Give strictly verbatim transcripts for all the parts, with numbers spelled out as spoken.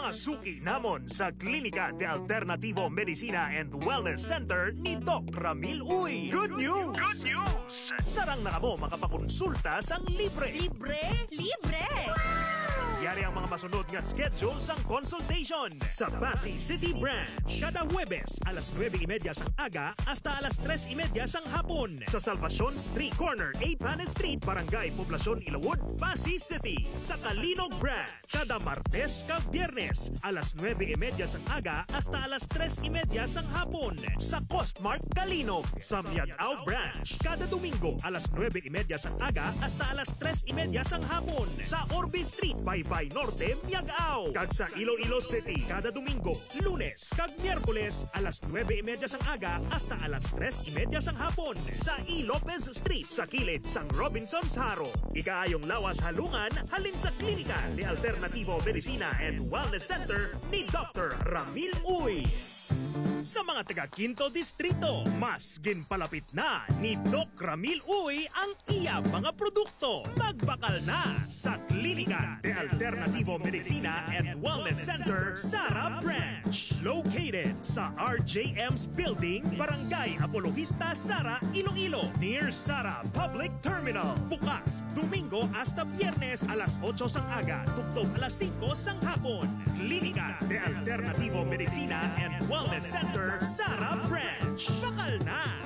Masuki namon sa Klinika de Alternativo Medicina and Wellness Center ni Doc Ramil Uy. Good news! Good news! Sarang na kamo makapakonsulta sang libre. Libre? Libre! Yari ang mga masunod nga schedule sang consultation sa Pasay City Branch. Kada Huwebes, alas nueve y media sang aga hasta alas tres y media sang hapon. Sa Salvacion Street Corner, eight Planet Street, Barangay Poblacion, Ilawod, Pasay City. Sa Kalinog Branch, kada Martes kag Biyernes, alas nueve y media sang aga hasta alas tres y media sang hapon. Sa Costmart Kalinog. Sa Miagao Branch, kada Domingo, alas nueve y media sang aga hasta alas tres y media sang hapon. Sa Orbe Street, by Bay Norte, Miagao. Kag sa Iloilo City, kada Domingo, Lunes, kag Miyerkules, alas nueve y media sang aga hasta alas tres y media sang hapon. Sa E. Lopez Street, sa kilid sang Robinson's Haro. Ikaayong lawas halungan, halin sa Klinika de Alternativo Medicina and Wellness Center ni Doctor Ramil Uy. Sa mga taga Quinto Distrito, mas ginpalapit na ni Doc Ramil Uy ang iya mga produkto. Magbakal na sa Klinika de Alternativo Medicina and Wellness Center, Sara Branch. Located sa R J M's Building, Barangay Apologista, Sara, Iloilo, near Sara Public Terminal. Bukas, Domingo hasta Biyernes, alas ocho sang aga, tugtog alas cinco sang hapon. Klinika de Alternativo Medicina and Wellness Center, Sara Branch. Bakal na!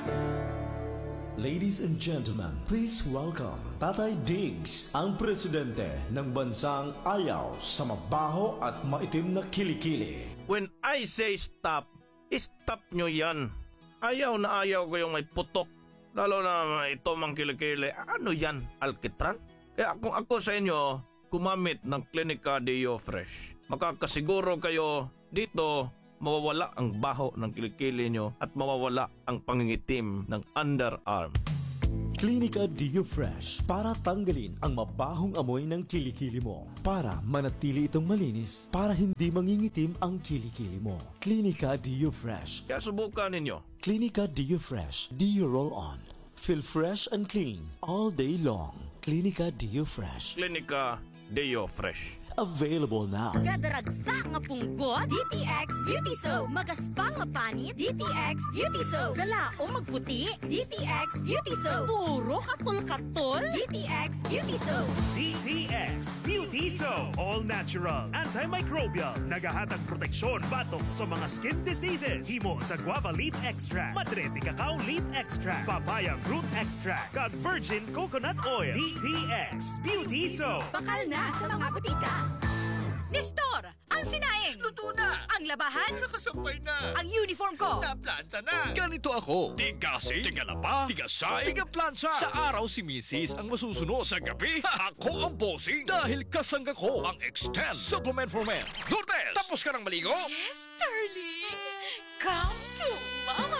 Ladies and gentlemen, please welcome Tatay Diggs, ang presidente ng bansang ayaw sa mabaho at maitim na kilikili. When I say stop, stop nyo yan. Ayaw na ayaw ko yung may putok. Lalo na ito mang kilikili. Ano yan? Alkitran? Kaya kung ako sa inyo, gumamit ng Klinika Deo Fresh. Makakasiguro kayo dito mawawala ang baho ng kilikili nyo at mawawala ang pangingitim ng underarm. Klinika Deo Fresh para tanggalin ang mabahong amoy ng kilikili mo. Para manatili itong malinis, para hindi mangingitim ang kilikili mo. Klinika Deo Fresh. Kaya subukan ninyo. Klinika Deo Fresh Deo Roll-On. Feel fresh and clean all day long. Klinika Deo Fresh. Klinika Deo Fresh. Available now. Gadaragsa nga punggot, D T X Beauty Soap. Magaspang nga panit, D T X Beauty Soap. Galaong magputi, D T X Beauty Soap. Puro katol-katol, D T X Beauty Soap. D T X Beauty Soap. All natural, antimicrobial, nagahatag proteksyon batok sa mga skin diseases. Himo sa guava leaf extract, madre de cacao leaf extract, papaya fruit extract, kag virgin coconut oil. D T X Beauty Soap. Bakal na sa mga butika. Nestor, ang sinaing! Luto na! Ang labahan! Nakasampay na! Ang uniform ko! Naplanta na! Ganito ako! Tigasi, tigalaba, tigasay, tigaplansya! Sa araw si Missus ang masusunod. Sa gabi, ako ang bossing! Dahil kasangga ko ang Extend Supplement for Men. Lourdes, tapos ka ng maligo? Yes, darling. Come to Mama.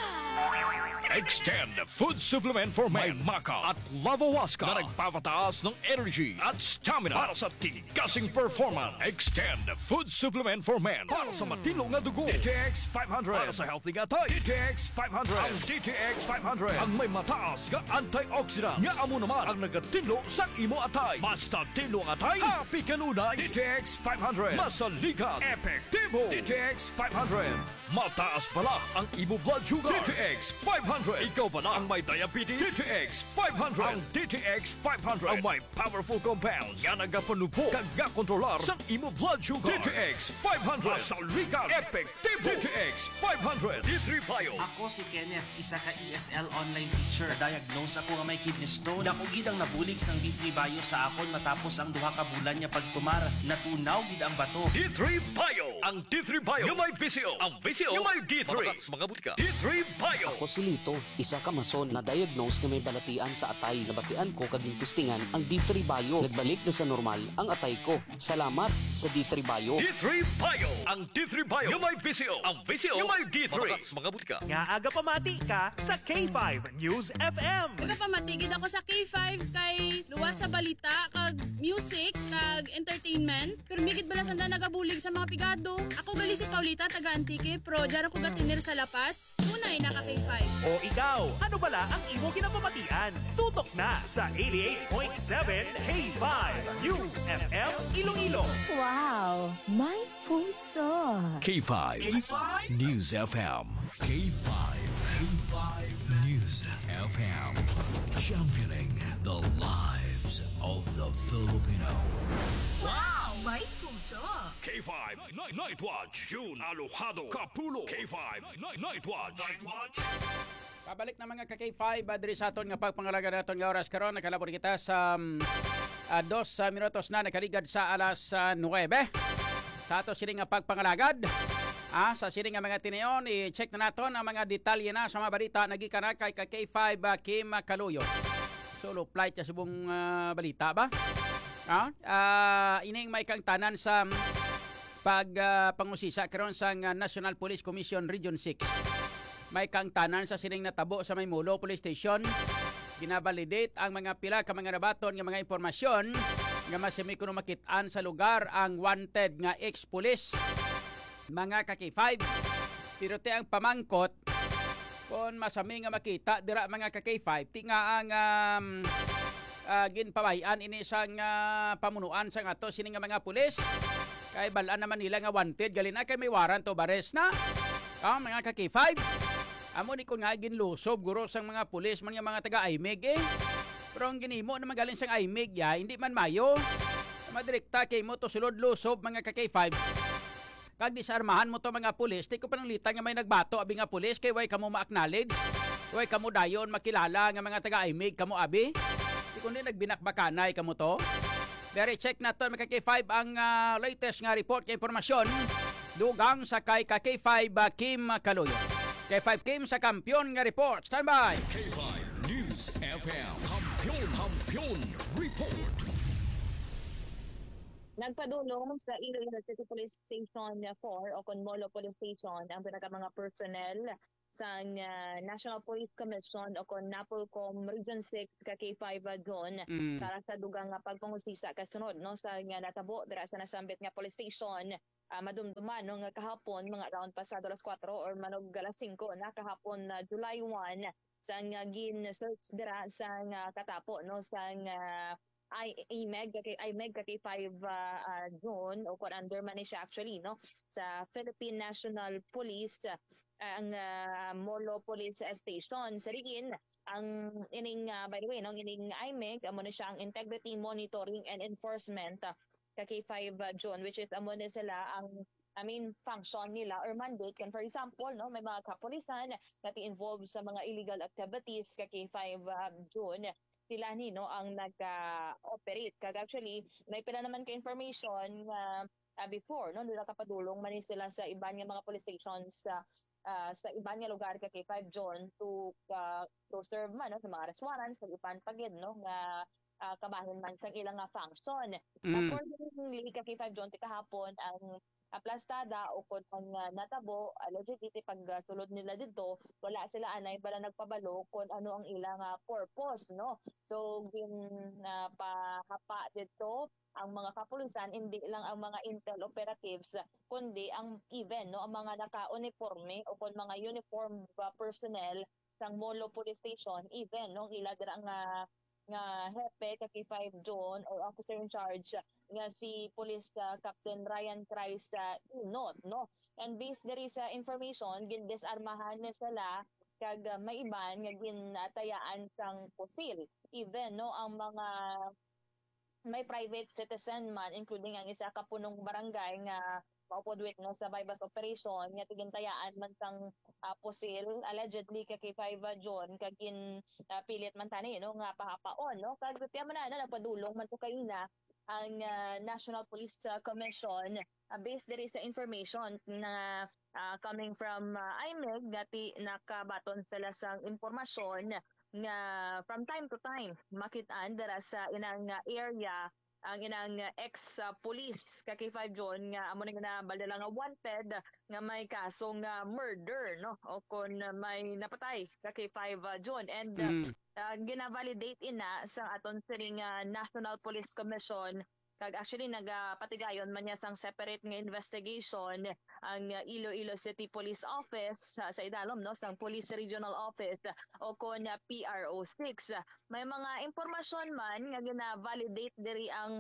Extend Food Supplement for Men. May Maca at Lavawaska na nagpapataas ng energy at stamina para sa tigasing performance. Extend Food Supplement for Men para sa matilong na dugo. D T X five hundred para sa healthy gatay. D T X five hundred. Ang D T X five hundred ang may mataas nga antioxidant. Nga amo naman ang nagatinlo sa imo atay. Basta tinlo ang atay, happy kanunay. D T X five hundred. Masaligat, epektibo. D T X five hundred. Mataas pala ang imo blood sugar. D T X five hundred. Ikaw pala ang may diabetes. D T X five hundred. Ang D T X five hundred ang may powerful compounds nga nagapanupo kag kontrolar sa imo blood sugar. D T X five hundred. Masaligat, epektibo. D T X five hundred. D three Bio. Ako si Kenneth, isa ka E S L online teacher. Diagnose ako nga may kidney stone. Dako gid ang nabulig sang D three Bio sa akon matapos ang duha ka bulan niya pagtumar. Natunaw gid ang bato. D three Bio. Ang D three Bio yung may B C O. Ang B C O yung may D three. Mga, mga butika. D three Bio. Ako si Lito, isa ka mason na diagnose nga may balatian sa atay. Nabatian ko kaging testingan ang D three Bio. Nagbalik na sa normal ang atay ko. Salamat sa D three Bio. D three Bio. Ang D three Bio yung may B C O. Ang B C O yung may D three. Mga, mga butika. Nga aga pamati ka sa K five News F M. Aga pamatigid ako sa K five kay luwas sa balita, kag music, kag entertainment. Pero migid bala sanda nagabulig sa mga pigado. Ako gali si Paulita, taga Antique, pro dara ko gatinir sa Lapas. Tunay naka K five. O ikaw, ano bala ang imo kinapamatian? Tutok na sa eighty-eight point seven K five News F M Iloilo. Wow! May voice puso. K five. K five News F M. K five. K five News F M. Championing the lives of the Filipino. Wow, may puso. K five Night, Night Watch. June Alojado. Kapulo. K five Night, Night Watch. Night Watch. Pabalik na mga ka-K five, adri sa aton nga pagpangalaga naton nga oras karon nakalabor kita sa um, uh, dos uh, minutos na nakaligad sa alas uh, nuwebe. Sa ato sining nga pagpangalagad, ah, sa sining nga mga tiniyon, i-check na naton ang mga detalye na sa mga balita nagikan na kay ka-K five uh, Kim Kaluyo. Solo flight sa subong uh, balita ba? Ah, uh, ining may kang tanan sa um, pag uh, pangusisa karon sa uh, National Police Commission Region six. May kang tanan sa sining natabo sa Maymulo Police Station. Ginabalidate ang mga pila ka mga nabaton nga mga impormasyon nga masimi kuno makitaan sa lugar ang wanted nga ex-police. Mga ka-K five. Pero te ang pamangkot kon masami nga makita dira mga ka-K five ti nga ang um, uh, ginpabayan ini sang uh, pamunuan sang ato sining nga mga pulis. Kay balaan naman nila nga wanted gali na kay may warrant of arrest na. Ah, mga ka-K five. Amo ni ko nga ginlusob guro sang mga pulis man nga mga taga-I M E G eh. Pero ang ginimo na magaling sang I M E G ya, hindi man mayo. Madirekta kay mo to sulod lusob mga ka-K five. Kag disarmahan mo to mga pulis, di ko pananglitan nga may nagbato abi nga pulis kay way kamo ma-acknowledge. Way kamo dayon makilala nga mga taga-I M E G kamo abi. Di kundi nagbinakbakanay kamo to. Dere check naton mga ka-K five ang uh, latest nga report nga impormasyon dugang sa kay ka-K five uh, Kim Kaluyo. K five Kim sa kampiyon nga report. Stand by. K five News F M. Kampiyon, kampiyon report. Nagpadulong sa Iloilo City Police Station four o Conmolo Police Station ang pinaka mga personnel sa uh, National Police Commission o kon Napolcom Region six ka K five John mm. para sa dugang nga pagpangusisa kasunod no sa nga natabo dira sa nasambit nga police station uh, madumduman no nga kahapon mga around pasado alas kwatro or manog alas singko na kahapon na uh, July one sa nga gin search dira sa nga katapo no sa nga I M E G kay I M E G kay five uh, uh, zone o kung under man siya actually no sa Philippine National Police uh, ang uh, Molo Police Station sa Rigin ang ining uh, by the way no ining I M E G amo na siya ang Integrity Monitoring and Enforcement uh, kay five uh, zone which is amo na sila ang I mean function nila or mandate kan for example no may mga kapulisan na involved sa mga illegal activities kay five uh, zone sila ni no ang nag-operate kag actually may pila naman ka information nga uh, before no nila kapadulong man sila sa iban nga mga police stations sa uh, sa iban nga lugar ka kay five John to uh, to serve man no sa mga restaurants sa iban pagid no nga uh, kabahin man sa ilang nga function. Mm. Accordingly ka kay five John ti kahapon ang aplastada o kung ang uh, natabo allegedly pag uh, sulod nila dito wala sila anay bala nagpabalo kung ano ang ilang uh, purpose no so gin uh, pahapa dito ang mga kapulisan hindi lang ang mga intel operatives kundi ang even no ang mga naka-uniforme o kung mga uniform uh, personnel sang Molo Police Station even no ang ila dira nga nga hepe ka K five John or officer in charge nga si Police uh, Captain Ryan Christ sa uh, Inot no and based diri sa information gindisarmahan na sila kag uh, may iban nga ginatayaan sang pusil even no ang mga may private citizen man including ang isa ka punong barangay nga maupod witness sa bypass operation nga tigintayaan man sang uh, pusil allegedly ka kay five John kag in uh, pilit man tani no nga pahapaon no kag tiya man na nagpadulong man to kaina ang uh, National Police uh, Commission uh, based diri sa information na uh, coming from uh, I M E G gati nakabaton sila sang impormasyon nga from time to time makitaan dira sa inang uh, area ang inang uh, ex-police uh, ka K five John nga amo ning nabaldala nga wanted nga may kasong uh, murder no o kon uh, may napatay ka K five uh, John and uh, mm. uh, gina-validate ina sa aton sining uh, National Police Commission kag actually nagapatigayon man niya sang separate nga investigation ang uh, Iloilo City Police Office uh, sa idalom no sang Police Regional Office uh, o kon uh, P R O six uh, may mga impormasyon man nga gina-validate diri ang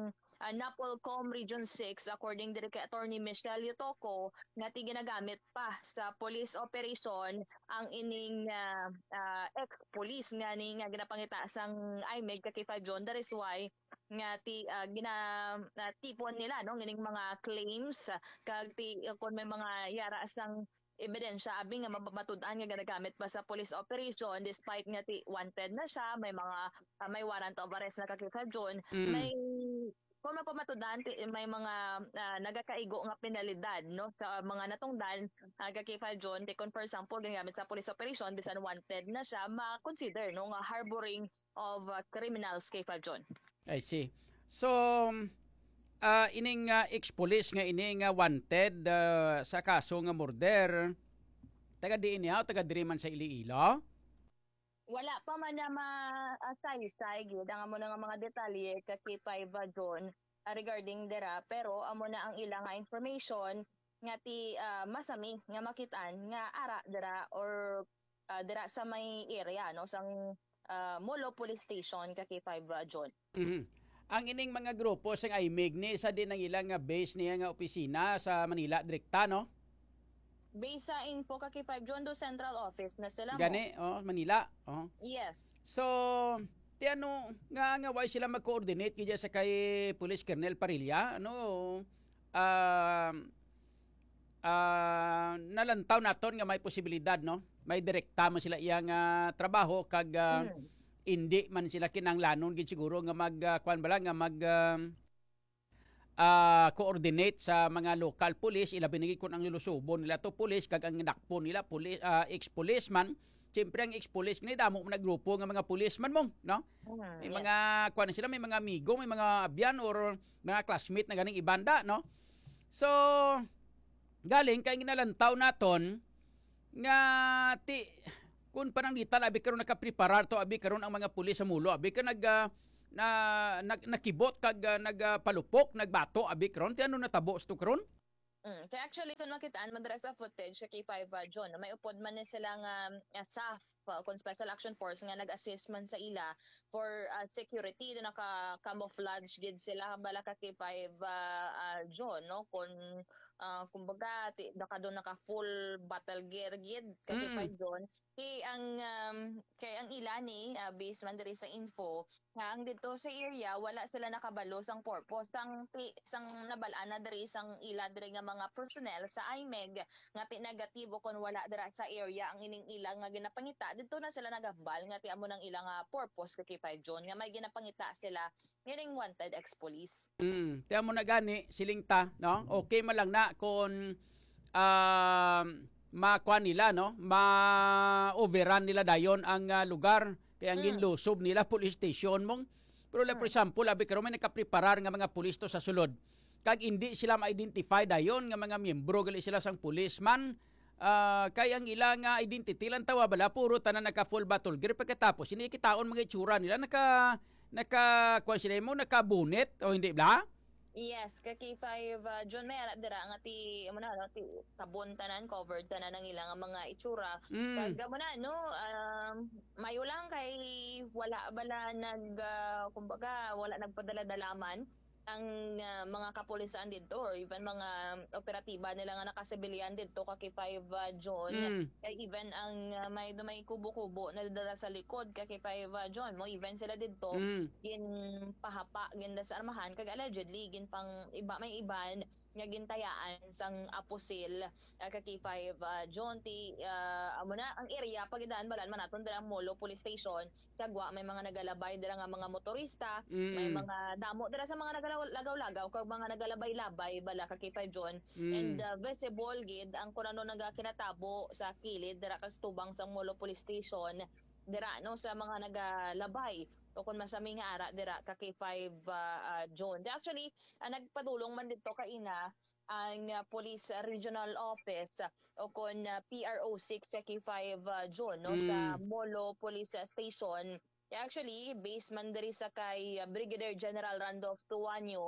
uh, Napolcom Region six according diri kay Attorney Michelle Yotoko nga ti ginagamit pa sa police operation ang ining uh, uh, ex-police nga ni nga ginapangita sang I M E G kay five John. That is why nga ti uh, gina uh, tipon nila no ngining mga claims uh, kag ti uh, kung may mga yara sang ebidensya abi nga mabatud-an nga ginagamit pa sa police operation despite nga ti wanted na siya, may mga uh, may warrant of arrest na kay five John, Mm. may kung mapamatudan may mga uh, nagakaigo nga penalidad no sa mga natungdan uh, kay five John di for example ginagamit sa police operation bisan wanted na siya ma-consider no nga harboring of uh, criminals kay five John. I see. So, uh, ining uh, ex-police nga ining uh, wanted uh, sa kaso nga murder, taga diin niya o taga diri man sa Iloilo? Wala pa man na ma-asay-say gyud ang amo na nga mga detalye kay five John uh, regarding dera pero amo na ang ilang nga information nga ti uh, masami nga makitaan nga ara dera or uh, dera sa may area no sang uh, Molo Police Station kay five John. Mhm. Ang ining mga grupo sa I M E G ni sa din ang ilang nga base niya nga opisina sa Manila direkta no? Based sa info kay five John do central office na sila mo. Gani, oh, Manila. Oh. Yes. So, ti ano nga nga why sila mag-coordinate kaya sa kay Police Colonel Parilla ano um uh, nalantaw naton nga may posibilidad no may direkta man sila iyang uh, trabaho kag uh, Mm. hindi man sila kinanglanon gid siguro nga mag uh, kuan bala nga mag uh, uh, coordinate sa mga local police ilabi na gid kun ang nilusubon nila to police kag ang nakpo nila police uh, ex-policeman. Siyempre ang ex-police ni damo man na grupo nga mga policeman mo no Mm, may yes. mga kuan sila may mga amigo may mga abyan or mga classmate na ganing ibanda no so galing kay ginalantaw naton nga ti kun panangitan abi karon nakapreparar to abi karon ang mga pulis sa Mulo abi ka nag uh, na nag, nakibot kag uh, nagpalupok nagbato abi karon ti ano natabo sto karon. Mm. Kaya actually, kung makitaan mo dira sa footage sa K five uh, John, may upod man na silang um, uh, S A F, uh, kung Special Action Force, nga nag-assist man sa ila for uh, security, do naka-camouflage gid sila bala ka K five uh, uh, John, no? Kung, uh, kumbaga, ti, naka doon naka-full battle gear gid ka K five John. Kay ang, um, kay ang ila ni, uh, based man diri sa info, nga ang dito sa area, wala sila nakabalo sang purpose. Sang, sang nabalaan na diri sang ila diri nga mga personnel sa I M E G nga ti negatibo kon wala dira sa area ang ining ilang nga ginapangita dito na sila nagabal nga ti amo ng ilang nga purpose kay five John nga may ginapangita sila ngining wanted ex-police. Mm, tiyan mo na gani silingta no okay man lang na kung um makuha nila no ma-overrun nila dayon ang uh, lugar kaya ang Mm. ginlusob nila police station mong pero like for example abi karon may nakapreparar nga mga pulis to sa sulod kag hindi sila ma-identify dayon nga mga miyembro gali sila sang policeman uh, kay ang ilang nga identity lang tawa bala puro tanan naka full battle gear pagkatapos hindi kitaon mga itsura nila naka naka kuan sila mo naka bonnet o hindi bla. Yes, ka K five uh, John may anak dira nga ti amo na no ti tabon tanan covered tanan ng ilang mga itsura. Mm. Kag amo na no um, mayo lang kay wala bala nag uh, kumbaga wala nagpadala-dalaman ang uh, mga kapulisan dito or even mga operatiba nila nga nakasibilyan dito ka K five uh, John. Mm. Kaya even ang uh, may may kubo-kubo na dala sa likod ka K five uh, John mo even sila dito Mm. gin pahapa gin sa armahan kag allegedly gin pang iba may iban nga gintayaan sang aposil uh, ka K five uh, John ti uh, amo na ang area pagidaan balan man naton dira Molo Police Station sagwa may mga nagalabay dira nga mga motorista Mm. may mga damo dira sa mga nagalagaw-lagaw kag mga nagalabay-labay bala ka K five John Mm. and uh, visible gid ang kun ano nagakinatabo sa kilid dira ka tubang sang Molo Police Station dira no sa mga nagalabay o kung masami nga ara dira ka K five uh, uh, John. Di actually uh, nagpadulong man dito kaina ang uh, Police Regional Office uh, o kung uh, P R O six sa K five uh, John no Mm. sa Molo Police Station. Actually, based man diri sa kay uh, Brigadier General Randolph Tuanyo,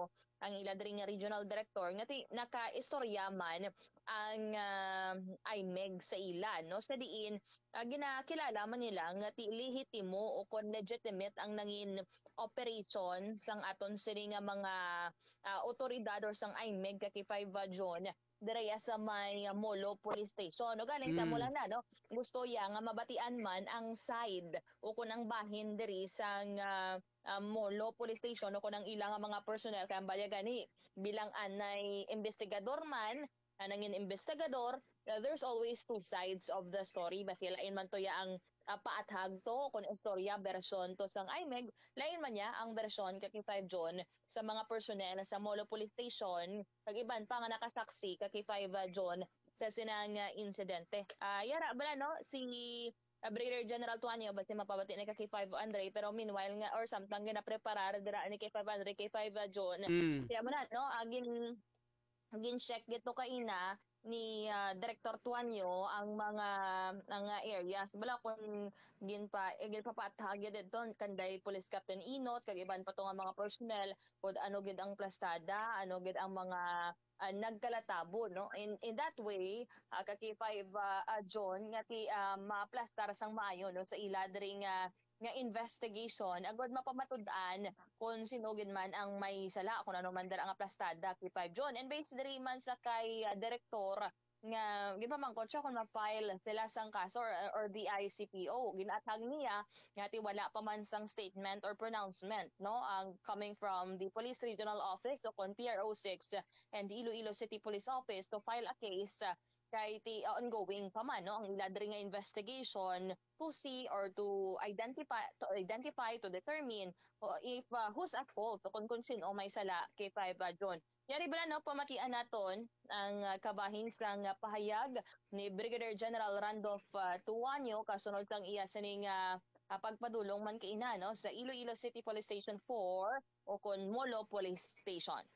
ang ila diri nga regional director nga ti nakaistorya man ang uh, I M E G sa ila no sa diin uh, ginakilala man nila nga ti lehitimo o kon legitimate ang nangin operation sang aton sini nga mga uh, otoridad or sang I M E G kaki five June direya sa may uh, Molo Police Station. O galing mm. tamo lang na, no? Gusto ya nga mabatian man ang side o kung ang bahin diri sang uh, uh, Molo Police Station o kung ang ilang mga personnel kaya baya gani bilang anay investigador man, anangin investigador, uh, there's always two sides of the story. Basi lain man to ya ang uh, paathag to kung istorya version to sang I M E G, lain man niya ang version kaki five John sa mga personnel sa Molo Police Station kag iban pa nga nakasaksi kaki five John sa sinang uh, insidente. Uh, yara bala no si uh, Brigadier General Tuanyo basi mapabati ni kaki five Andre pero meanwhile nga or samtang gina-preparar dira ni kay five Andre kay five John. Mm. Kaya mo na no agin agin check gito kaina ni uh, Director Tuanyo ang mga ang uh, areas bala kun gin pa gin pa patag dito kanday Police Captain Inot kag iban pa to nga mga personnel pod ano gid ang plastada ano gid ang mga uh, nagkalatabo no in in that way uh, kaki five uh, uh, John nga ti uh, maplastar sang maayo no sa ila diri nga nga investigation agod mapamatud-an kung sino gid man ang may sala kung ano man dara nga plastada kay five John and based diri man sa kay uh, direktor nga gid pa mangkot siya kung ma-file sila sang kaso or, or the I C P O ginatag niya nga ti wala pa man sang statement or pronouncement no ang coming from the Police Regional Office o kon P R O six and Iloilo City Police Office to file a case uh, kay ti uh, ongoing pa man no ang ila diri nga investigation to see or to identify to identify to determine uh, if uh, who's at fault o kung kung sino may sala kay five uh, John. Yari bala no pamatian naton ang uh, kabahin sang uh, pahayag ni Brigadier General Randolph uh, Tuanyo kasunod sang iya sining uh, uh, pagpadulong man kay ina no sa Iloilo City Police Station four o kon Molo Police Station.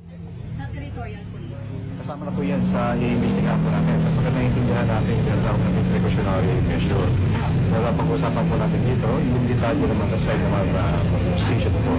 Sa territorial police. Kasama na po yan sa i-investigahan po natin. Sa pagkakaintindihan natin, yung daw natin precautionary measure. Wala pag-usapan po natin dito, yung detalye naman sa side naman na station po.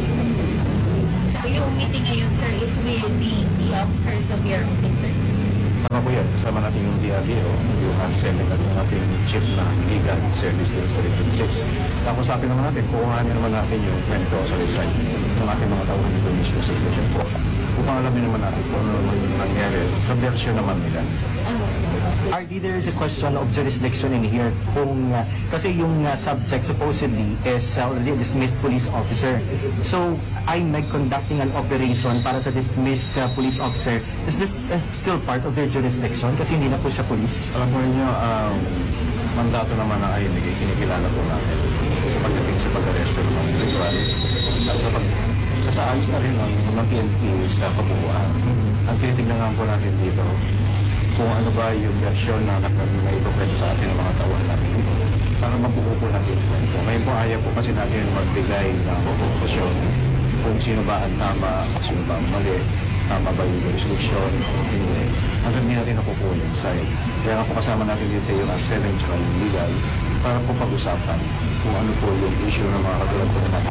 So yung meeting ngayon, sir, is with the, the officers of your sir? Tama po yan. Kasama natin yung D R D O, yung Hansen, at yung ating chief na legal service dito sa Region six. Tapos sabi naman natin, kukuhanin naman natin yung kwento sa side ng ating mga tauhan dito mismo sa station po. Upang alamin naman natin kung ano naman nangyari sa version naman nila. R D, there is a question of jurisdiction in here. Kung, uh, kasi yung uh, subject supposedly is uh, already a dismissed police officer. So, I M E G conducting an operation para sa dismissed uh, police officer. Is this uh, still part of their jurisdiction? Kasi hindi na po siya police. Alam po ninyo, um, mandato naman ng I M E G, kinikilala po natin sa pagdating sa pag-aresto ng mga individual. Sa pag sa ayos na rin ng P N P sa kabuuan. Ang tinitignan nga po natin dito kung ano ba yung version na naipokwento sa atin ng mga tauhan natin dito para mabuo po natin yung kwento. Ngayon po ayaw po kasi natin magbigay ng konklusyon kung sino ba ang tama, sino ba ang mali, tama ba yung resolution, hindi. Hanggang hindi natin nakukuha yung side. Kaya nga po kasama natin dito yung R seven at yung legal para po pag-usapan kung ano po yung issue ng mga katulad po na natin.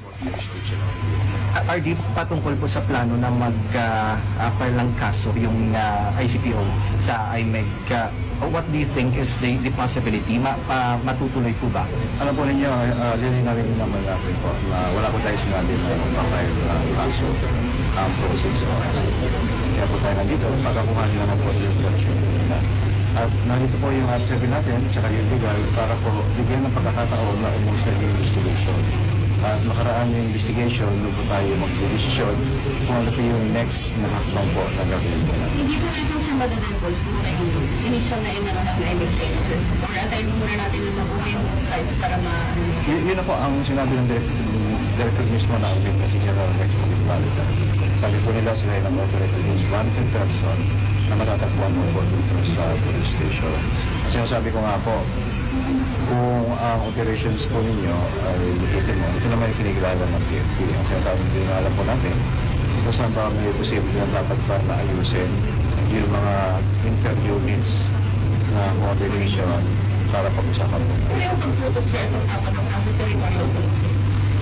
R D, patungkol po sa plano na mag-file uh, ng kaso yung uh, I C P O sa I M E G, uh, what do you think is the, the possibility? Ma, uh, matutuloy po ba? Alam po ninyo, uh, lili na rin naman natin po na wala po tayo sinabi na mag-file ng kaso ang process o I C P O. Kaya po tayo nandito, pagkakuhanin naman po yung version nila. At nandito po yung R seven natin, tsaka yung legal, para po bigyan ng pagkakataon na umusad yung investigation. At makaraan yung investigation, doon po tayo mag-desisyon kung ano po yung next na hakbang po na gagawin po natin. Hindi po ito sa madadangkos kung na yung initial na inano ng I M E G sir. Or antayin muna natin yung mabuha yung size para ma... Y- yun na po ang sinabi ng director, director mismo na ang kasi niya ng next valid. Sabi po nila sila yung operator is wanted person na matatakbuhan mo po dito sa police station. Kasi sabi ko nga po, kung ang operations po ninyo ay legitimate, ito naman yung pinigilala ng P N P. Ang sinasabi ng pinigilala po natin, ito saan ba may posible na dapat pa na ayusin yung mga inter-units na moderation para pag-usapan po. Pero yung pagtutok sa S F A ng kaso territorial police,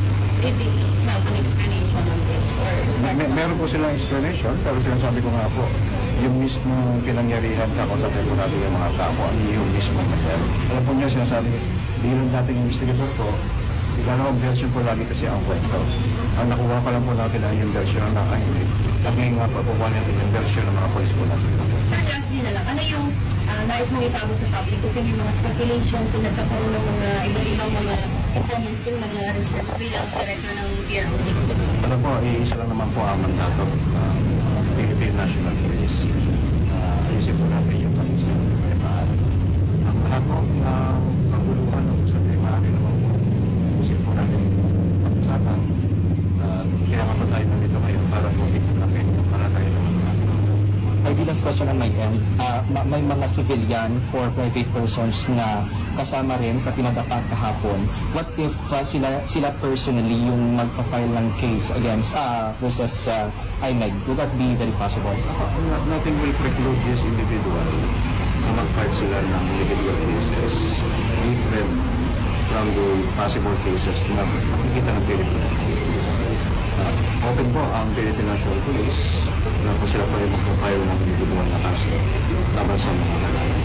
did they have an explanation on this? Or May, may, meron po silang explanation, pero sinasabi ko nga po, yung mismo pinangyarihan kakausapin po natin yung mga tao, ano yung mismo nangyari. Alam po niya, sinasabi, bilang dating investigator po, ilalawang version po lagi kasi ang kwento. Ang nakuha pa lang po natin ay yung version ng nakahimik. At ngayon nga po, kukuha natin yung version ng mga polis po natin. Sir, lastly na lang, ano yung uh, nais mong itabot sa public? Kasi may mga speculations na nagkakaroon ng mga iba-ibang mga performance yung nag-reserve bilang director ng B R O six. Ano po, isa lang naman po ang mandato ng Philippine National Police. Uh, ayusin po natin yung pag-isip ng maaari. Ang lahat po ng paguluhan ng sa maaari naman po. Ayusin po natin pag-usapan. Kaya nga po tayo nandito ngayon para po tignan natin para tayo naman. Ay, the last question on my end, uh, ma- may mga civilian or private persons na kasama rin sa pinadapat kahapon. What if uh, sila sila personally yung magpa-file ng case against uh, versus uh, I M E G? Would that be very possible? Uh, nothing will preclude this individual na mag-file sila ng individual cases different from the possible cases na makikita ng Philippine Police. Uh, open po ang Philippine National Police na po sila po yung mag-file ng individual na kaso laban sa mga kalaman.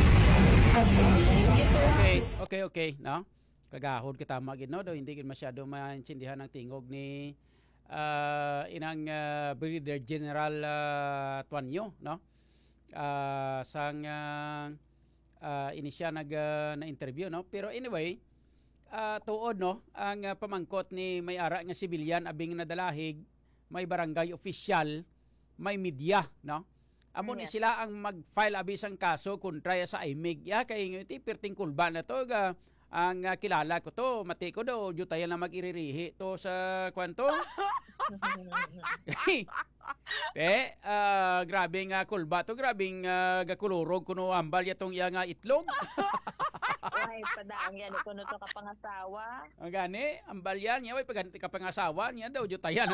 Okay, okay, okay, no? Kagahod kita magid no, do hindi gid masyado maintindihan ng tingog ni uh, inang uh, Brigadier General uh, Tuanyo, no? Uh, sang uh, uh, inisya nag uh, na interview, no? Pero anyway, uh, tuod no, ang uh, pamangkot ni may ara nga sibilyan abing nadalahig, may barangay official, may media, no? Amo ni sila ang mag-file abisang kaso kontra sa I M E G. Ya kay ngiti perting kulba na to ga ang uh, kilala ko to, mati ko do jutay na mag-iririhi to sa kwanto. Te, uh, grabe nga kulba to, grabing uh, gakulurog kuno ambal yatong iya nga itlog. Ay, padaang yan kuno to kapangasawa. Ang gani, ambal yan, ya way paganti kapangasawa niya daw jutayan.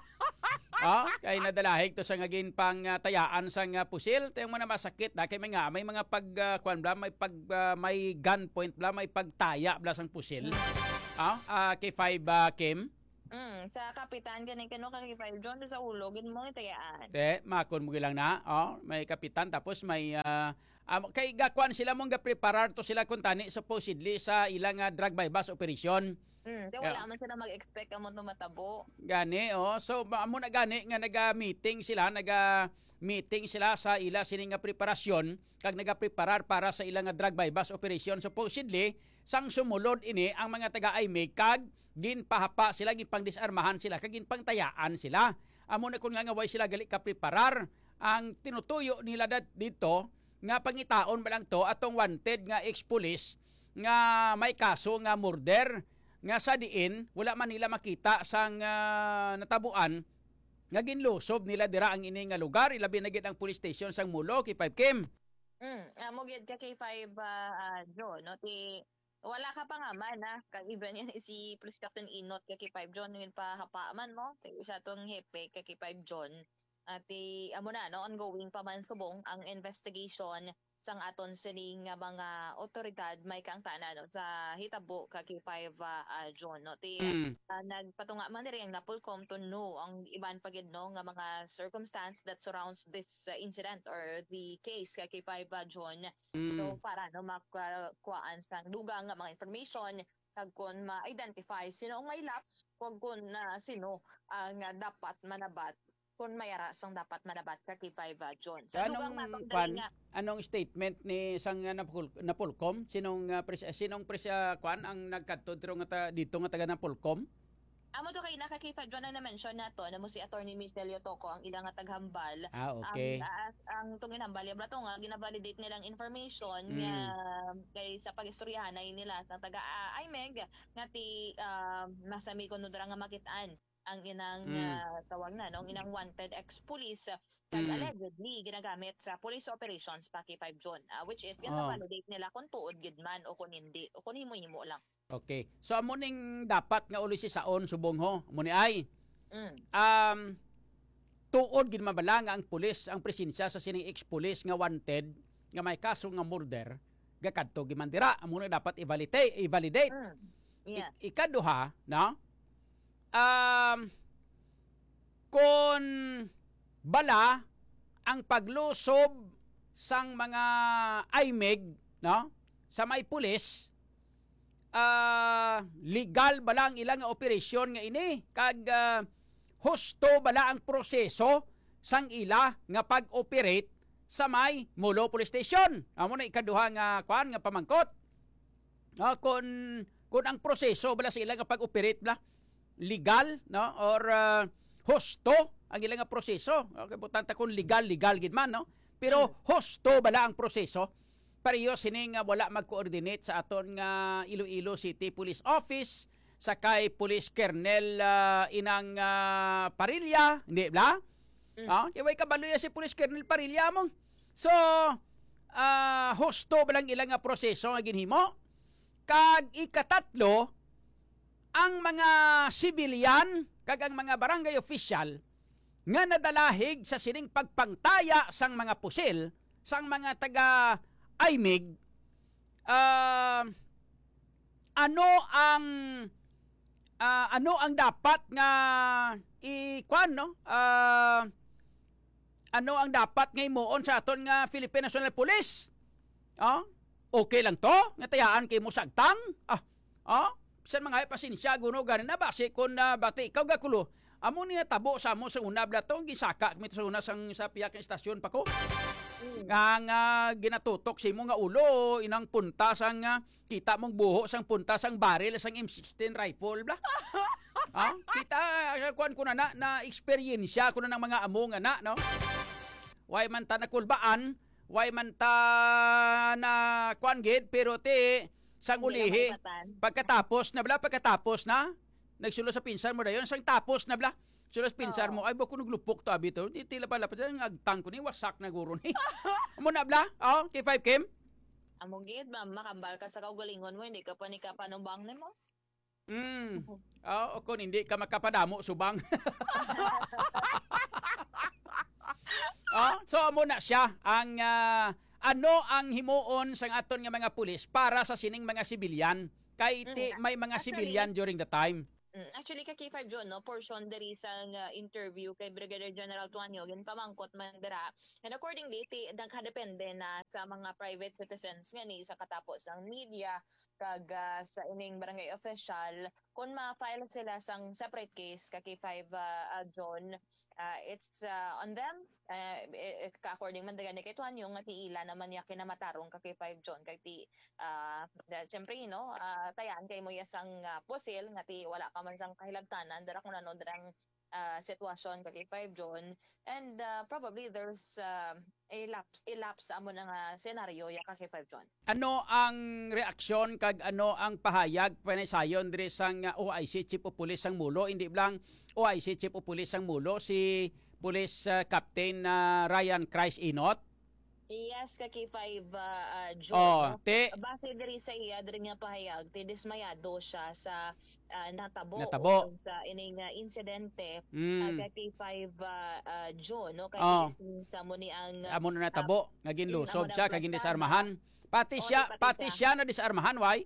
Ah, kay nadalahig to sa ngagin pang uh, tayaan sang uh, pusil, tayong mga masakit da kay may nga may mga pag uh, kwan bla, may pag uh, may gun point bla, may pagtaya bla sang pusil. Ah, uh, kay five uh, Kim. Mm, sa kapitan ganing kano kay five John sa ulo gid mo tayaan. Te, makon mo lang na, oh, may kapitan tapos may uh, um, kay gakwan sila mong ga-preparar to sila kun tani supposedly sa ilang uh, drug by bus operation. Mm, di wala yeah. man sila mag-expect amo to matabo. Gani, oh. So amo na gani nga naga-meeting sila, naga-meeting sila sa ila sini nga preparasyon kag naga-preparar para sa ilang nga drug by bus operation. Supposedly, sang sumulod ini ang mga taga-I M E G kag ginpahapa sila, ginpang-disarmahan sila, kag ginpangtayaan sila. Amo na kun nga nga way sila gali ka preparar, ang tinutuyo nila dito nga pangitaon ba lang to atong wanted nga ex-police nga may kaso nga murder nga sa diin wala man nila makita sang uh, natabuan nga ginlusob nila dira ang ini nga lugar, ilabi na gid ang police station sang Mulo kay five Kim. Mm, amo gid ka kay five uh, uh, John no ti wala ka pa nga man ha kag even yan si Police Captain Inot kay five John ngin pa hapa man mo ti isa tong hepe kay five John at uh, amo na no ongoing pa man subong ang investigation sang aton sining nga mga otoridad may kang tana no sa hitabo ka kay five uh, uh, John no ti mm. uh, nagpatunga man diri ang Napolcom to know ang iban pagid no nga mga circumstance that surrounds this uh, incident or the case ka kay five uh, John mm. so para no makuhaan sang dugang nga mga information kag kun ma-identify sino ang may lapse kag kun na uh, sino ang uh, dapat manabat kung may arasang dapat manabat ka kay five uh, John. Sa anong, kwan, nga, anong statement ni sang uh, Napol, Napolcom? Sinong uh, pres, sinong pres uh, kwan ang nagkadto dito nga taga Napolcom? Amo to kay naka kay five John na na-mention nato na mo si Attorney Michelle Yotoco ang ilang nga taghambal. Ah, okay. Ang as, ang tong inhambal ya to nga gina-validate nilang information mm. nga kay sa pag-istoryahan ay nila sa taga uh, I M E G nga ti uh, masami kuno dira nga makitaan ang inang mm. uh, tawag na no, ang inang wanted ex-police uh, kag mm. allegedly ginagamit sa police operations pa kay five John uh, which is gina-validate oh. nila kung tuod gid man o kung hindi o kung himo-himo lang. Okay. So amo ning dapat nga uli si saon subong ho mo ni ay. Mm. Um tuod gid mabala nga ang pulis ang presensya sa sining ex-police nga wanted nga may kaso nga murder gakadto gi mandira amo na dapat i-validate i-validate. Mm. Yeah. I- ikaduha no? um, kung bala ang paglusob sang mga I M E G, no? Sa may pulis, uh, legal bala ang ilang operasyon nga ini, kag uh, husto bala ang proseso sang ila nga pag-operate sa may Molo Police Station. Amo na ikaduha nga kuan nga pamangkot. No, kung kung ang proseso bala sa ila nga pag-operate bala legal, no, or uh, husto ang ila nga proseso. Okay, butanta kung legal legal gid man, no. Pero husto bala ang proseso. Pareho sining nga wala mag-coordinate sa aton nga Iloilo City Police Office sa kay Police Colonel uh, inang uh, Parilla, hindi ba? Mm. Ah, kay kabaluya si Police Colonel Parilla mo. So, uh, husto ba lang ilang nga proseso nga ginhimo? Kag ikatatlo, ang mga civilian kag ang mga barangay official nga nadalahig sa sining pagpangtaya sang mga pusil, sang mga taga I M E G, uh, ano ang uh, ano ang dapat nga i-kwan, no? Uh, ano ang dapat nga imuon sa aton nga Philippine National Police? Oh, okay lang to? Nga tayaan kay mo sagtang? Ah, oh, bisan mga pasensya guno ganin na base kun uh, bati ikaw gakulo. Amo ni tabo sa mo sa una bla to gisaka kami sa una sang sa piyak nga istasyon pa ko. Nga nga ginatutok si mo nga ulo inang punta sang uh, kita mong buho sang punta sang barrel sang M sixteen rifle bla. Ah, kita kuan ko na na, na experience ko na ng mga amo nga na, no? Way man ta nakulbaan, way man ta na kuan gid pero ti sang ulihi pagkatapos na bla pagkatapos na nagsulo sa pinsan mo dayon sang tapos na bla sulo sa pinsan mo ay bako nuglupok to abi to di tila pala pa agtang ko ni wasak na guro ni amo na bla oh K five Kim amo gid ba makambal ka sa kaugalingon mo hindi ka pa ni ka panumbang nimo. Mm. Oh, kung hindi ka makapadamo subang. Oh, so amo na siya ang uh, ano ang himuon sang aton nga mga pulis para sa sining mga sibilyan kay iti, mm, may mga sibilyan during the time. Mm, actually ka K five John no portion diri sang uh, interview kay Brigadier General Tuanyo gin pamangkot man dira and accordingly ti nagkadepende na sa mga private citizens nga ni sa katapos ng media kag uh, sa ining barangay official kung ma-file sila sang separate case ka K five uh, uh, John uh, it's uh, on them uh, it, according man dira ni kay Tuanyo nga ti ila naman ya kinamatarong ka K five John kay ti uh, syempre no uh, tayan kay mo yasang uh, pusil nga ti wala ka man sang kahilabtanan dara kung ano darang uh, sitwasyon kay K five John and uh, probably there's uh, a lapse elapse amo nga senaryo ya ka K five John. Ano ang reaksyon kag ano ang pahayag panisayon diri sang uh, O I C Chief of Police sang Mulo hindi lang O I C Chief of Police sang Mulo si Police uh, Captain uh, Ryan Christ Inot. Yes, ka K five uh, uh, John. Oh, te, base diri sa iya diri nga pahayag, ti dismayado siya sa uh, natabo, natabo. sa ining uh, insidente mm. uh, K five uh, uh, John no kay oh. sa mo ni ang amo na natabo, uh, nga ginlusob siya kag disarmahan. Pati siya, pati siya na disarmahan why?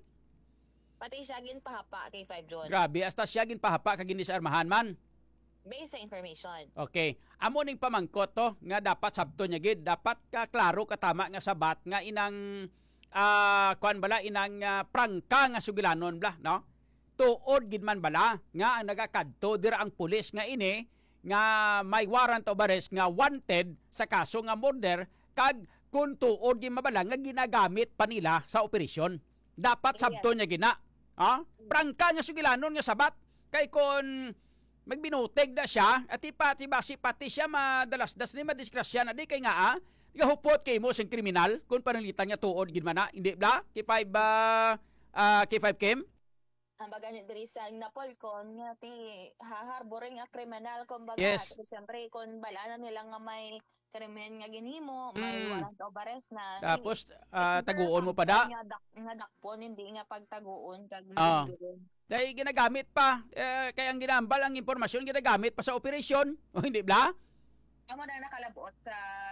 Pati siya gin pahapa K five John. Grabe, hasta siya gin pahapa kag disarmahan man. Based sa information. Okay. Amo ning pamangkot to nga dapat sabto niya gid, dapat ka klaro katama nga sabat nga inang uh, kuan bala inang uh, prangka nga sugilanon bla, no? Tuod gid man bala nga ang nagakadto dira ang pulis nga ini nga may warrant of arrest nga wanted sa kaso nga murder kag kun tuod gid mabala nga ginagamit pa nila sa operasyon. Dapat sabto niya gina. Ha? Prangka nga sugilanon nga sabat kay kon magbinuteg na siya at ipati basi pati siya madalasdas ni madiskrasya na di kay nga ah gahupot kay mo sing kriminal kung panalitan niya tuod gid man na hindi bla K five uh, uh, K five Kim ang baga ni diri sa Napolcom nga ti haharboring a kriminal kumbaga yes. Siyempre kung balanan nila nga may krimen nga ginhimo may mm. warrant of arrest na tapos uh, taguon mo pa da nga, dak, nga dakpon hindi nga pagtaguon kag uh. Dahil ginagamit pa, eh, kaya ang ginambal ang impormasyon ginagamit pa sa operasyon, o hindi bla? Amo na nakalabuot sa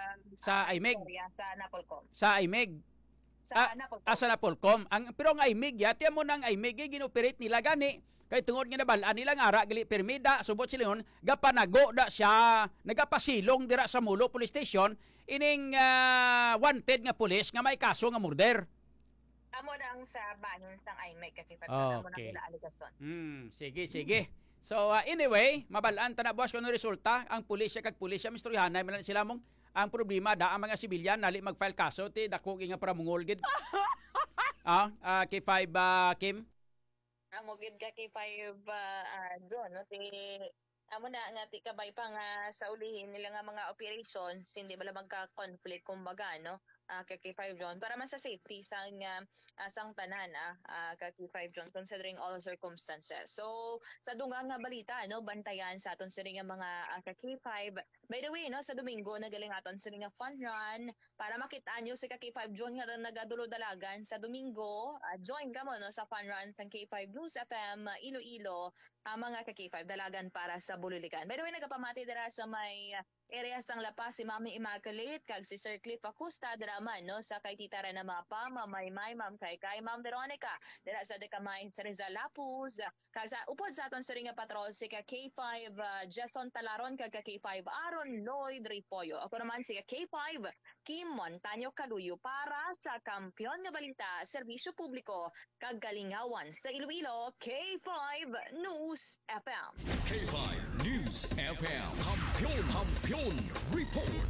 sa uh, I M E G, sa Napolcom. Sa I M E G. Sa ah, Napolcom. Ah, sa Napolcom. Ang pero ang I M E G, yati mo nang I M E G ginoperate nila gani Kay tungod nga nabalaan nila nga ara gali permida subot sila yun gapanago da siya nagapasilong dira sa Mulo Police Station ining uh, wanted nga pulis nga may kaso nga murder. Amo na ang sa bahin sang I M E C kasi pag Okay. amo na nila aligasyon. Hmm, sige sige. So uh, anyway, mabalaan ta na boss kung ano resulta ang pulisya kag pulisya misturyahanay man sila mong ang problema da ang mga sibilyan nali mag-file kaso ti dako nga para mungol gid. ah, uh, K five uh, Kim. Amo gid ka kay five uh, uh, John no ti amo na nga ti kabay pa nga sa ulihin nila nga mga operations hindi bala magka-conflict kumbaga no. Uh, kay K five John para man sa safety sang uh, uh, sang tanan ah uh, kay K five John considering all circumstances. So sa dungang nga balita no bantayan sa aton sini nga mga uh, kay K five. By the way no sa Domingo nagaling aton sini nga fun run para makita nyo si K five John nga nagadulo dalagan sa Domingo. Uh, join ka mo no sa fun run sang K five News F M uh, Iloilo ang uh, mga K five dalagan para sa Bululikan. By the way nagapamati dira sa may uh, area sang La Paz si Mami Immaculate kag si Sir Cliff Acosta dira man no sa kay Tita Rana Mapa, Mamay May, Ma'am Kay Kay, Ma'am Veronica dira sa Decamay sa Rizal Lapuz kag sa upod sa aton sa ringa patrol si ka K five uh, Jason Talaron kag ka K five Aaron Lloyd Ripoyo. Ako naman si ka K five Kim Montaño Caluyo para sa Kampiyon nga Balita, Serbisyo Publiko kag Kalingawan sa Iloilo, K five News F M. K five News F M. Kampiyon, Kampiyon Report.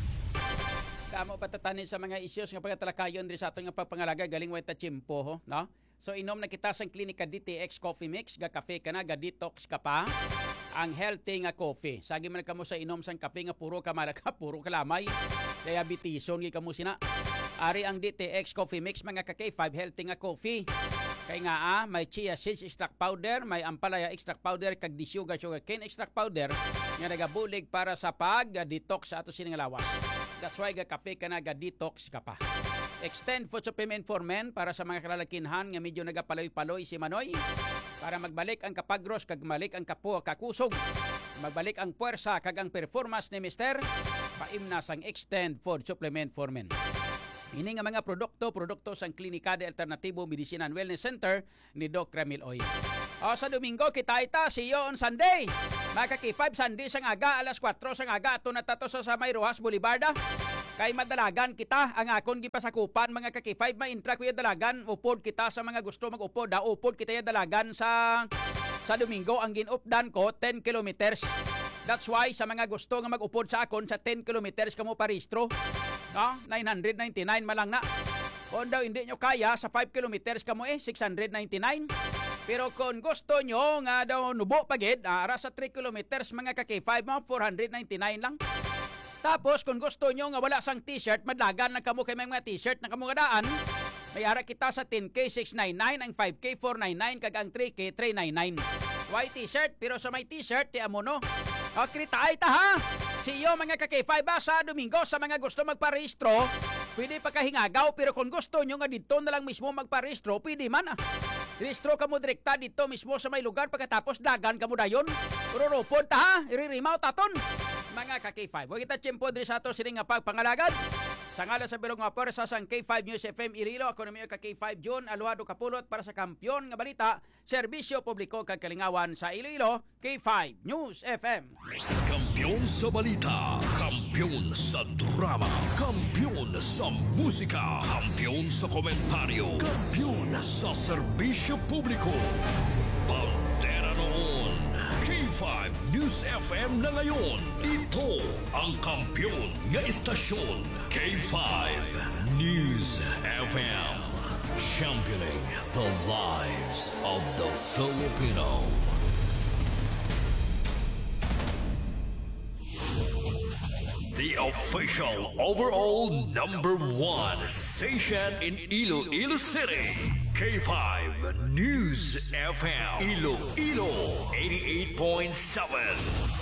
Damo patatanin sa mga issues nga pagtalakayon diri sa aton nga pagpangalaga galing way ta chimpo ho, no? So inom na kita sang klinika D T X Coffee Mix, ga kape ka na, ga detox ka pa. Ang healthy nga coffee. Sagi man kamo sa inom sang kape nga puro ka malaka, puro kalamay. Diabetison gi kamo sina. Ari ang D T X Coffee Mix mga ka K five healthy nga coffee. Kay nga ah, may chia seeds extract powder, may ampalaya extract powder, kag disugar sugar cane extract powder nga nagabulig para sa pag-detox sa ato sining lawas. That's why ga kape ka na, ga detox ka pa. Extend food supplement for men para sa mga kalalakinhan nga medyo nagapaloy-paloy si Manoy. Para magbalik ang kapagros kag malik ang kapo kakusog. Magbalik ang puwersa kag ang performance ni Mister Paimna sang Extend food supplement for men. Ini nga mga produkto, produkto sang Klinika de Alternatibo Medicine and Wellness Center ni Doc Ramil Oy. O sa Domingo, kita ita, see you on Sunday. Mga K five, Sunday sang aga, alas kwatro sang aga, ato na tato sa May Rojas Boulevard. Kay madalagan kita, ang akon gipasakupan, mga K five, ma-intra kuya dalagan, upod kita sa mga gusto mag-upod, da, upod kita ya dalagan sa, sa Domingo, ang ginupdan ko, ten kilometers. That's why, sa mga gusto nga mag-upod sa akon, sa ten kilometers kamo paristro. No? nine hundred ninety-nine malang na. Kung daw hindi nyo kaya, sa five kilometers kamo eh, six hundred ninety-nine. Pero kung gusto nyo nga daw nubo pagid, ara sa three kilometers mga ka K five, mga four hundred ninety-nine lang. Tapos kung gusto nyo nga wala sang t-shirt, madlagan lang kamo kay mga t-shirt na kamo gadaan. May ara kita sa ten K six ninety-nine, ang five K four ninety-nine, kag ang three K three ninety-nine. White t-shirt, pero sa may t-shirt, ti amo no. O, krita ay ta ha. Siyo mga ka K five ba sa Domingo sa mga gusto magparehistro, pwede pa kahingagaw, pero kung gusto nyo nga dito na lang mismo magparehistro, pwede man ah. Rehistro ka mo direkta dito mismo sa may lugar pagkatapos dagan ka mo dayon. Ruropod ta ha, iririmaw taton. Mga ka K five, huwag kita tiyempo diri sa ato sining nga pagpangalagad. Sa ngala sa bilog nga pwersa sang K five News F M Irilo, ako na ka K five John Aluado Kapulot para sa Kampiyon nga Balita, Serbisyo Publiko kag Kalingawan sa Iloilo, K five News F M. Kampiyon sa balita, kampiyon sa drama, kampiyon sa musika, kampiyon sa komentaryo, kampiyon sa serbisyo publiko. Pantera noon, K five News F M na ngayon. Ito ang kampiyon nga istasyon, K five News F M. Championing the lives of the Filipino. The official overall number one station in Iloilo City. K five News F M. Iloilo eighty-eight point seven.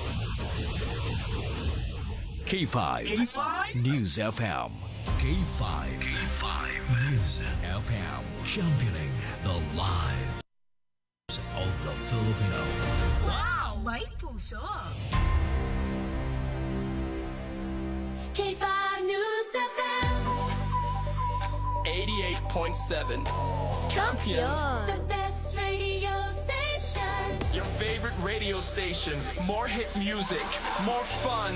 K five. K five News F M. K five. K five News F M. Championing the lives of the Filipino. Wow, may puso! K five News F M eighty-eight point seven. Kampiyon, the best radio station. favorite radio station. More hit music, more fun,